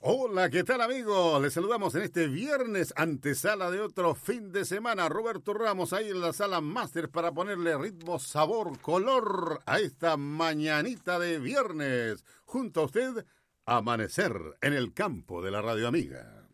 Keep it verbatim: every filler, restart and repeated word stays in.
Hola, ¿qué tal amigos? Les saludamos en este viernes, antesala de otro fin de semana. Roberto Ramos ahí en la sala máster para ponerle ritmo, sabor, color a esta mañanita de viernes. Junto a usted, amanecer en el campo de la radio amiga.